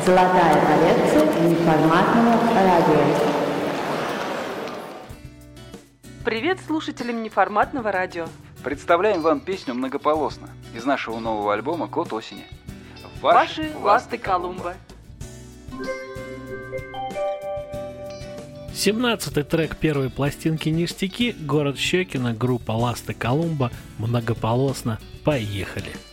Золотая коллекция неформатного радио. Привет слушателям неформатного радио. Представляем вам песню «Многополосно» из нашего нового альбома «Код осени». Ваши ласты Колумба. 17-й трек первой пластинки «Ништяки», город Щекино, группа «Ласты Колумба», «Многополосно». Поехали!